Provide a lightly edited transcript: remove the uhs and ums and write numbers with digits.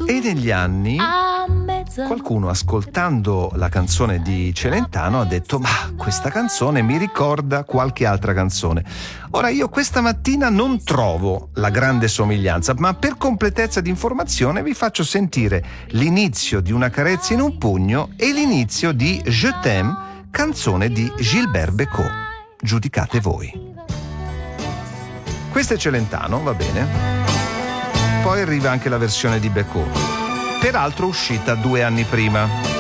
E negli anni qualcuno, ascoltando la canzone di Celentano, ha detto: ma questa canzone mi ricorda qualche altra canzone. Ora, io questa mattina non trovo la grande somiglianza, ma per completezza di informazione vi faccio sentire l'inizio di Una carezza in un pugno e l'inizio di Je t'aime, canzone di Gilbert Bécaud. Giudicate voi. Questo è Celentano, va bene? Poi arriva anche la versione di Bécaud, peraltro uscita 2 anni prima.